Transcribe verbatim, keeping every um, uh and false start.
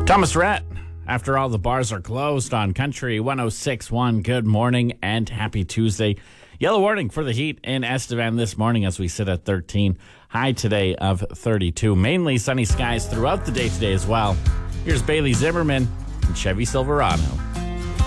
Thomas Rhett, after all the bars are closed on Country one oh six point one. Good morning and happy Tuesday. Yellow warning for the heat in Estevan this morning as we sit at thirteen. High today of thirty-two. Mainly sunny skies throughout the day today as well. Here's Bailey Zimmerman and Chevy Silverado.